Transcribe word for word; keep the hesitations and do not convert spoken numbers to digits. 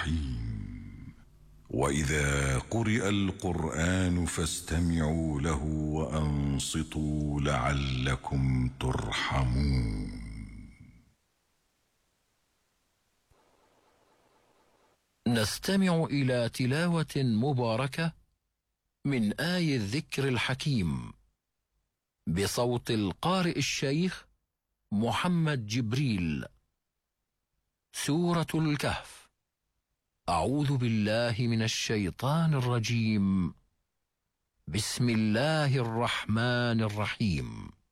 الرحيم وإذا قرئ القرآن فاستمعوا له وأنصتوا لعلكم ترحمون. نستمع إلى تلاوة مباركة من آي الذكر الحكيم بصوت القارئ الشيخ محمد جبريل. سورة الكهف. أعوذ بالله من الشيطان الرجيم. بسم الله الرحمن الرحيم.